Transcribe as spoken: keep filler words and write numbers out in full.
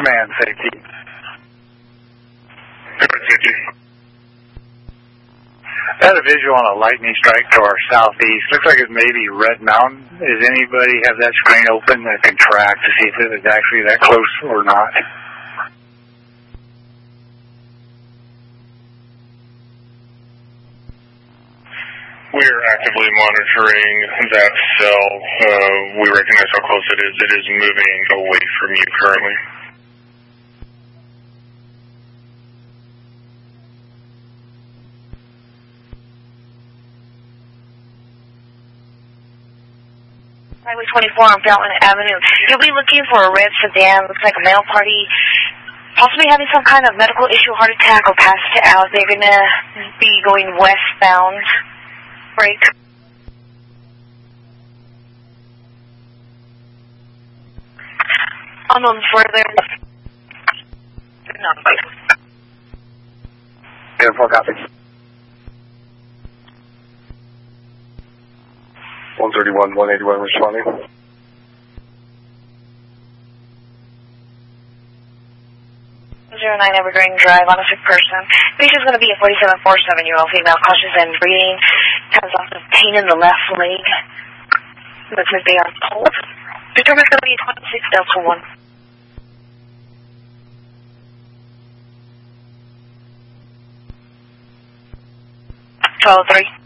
Command safety. Command safety. I had a visual on a lightning strike to our southeast. Looks like it's maybe Red Mountain. Does anybody have that screen open that can track to see if it is actually that close or not? We're actively monitoring that cell. Uh, we recognize how close it is. It is moving away from you currently. Highway twenty-four on Fountain Avenue. You'll be looking for a red sedan. Looks like a male party, possibly having some kind of medical issue, heart attack, or passed out. They're going to be going westbound. Break. Unknown further. No. Careful, copy. one thirty-one, one eighty-one responding. zero nine Evergreen Drive on a sick person. Patient's going to be a forty-seven, forty-seven-year-old female, cautious and breathing. Has lots of pain in the left leg. Looks like they are cold. Determine's going to be twenty-six Delta one. twelve three.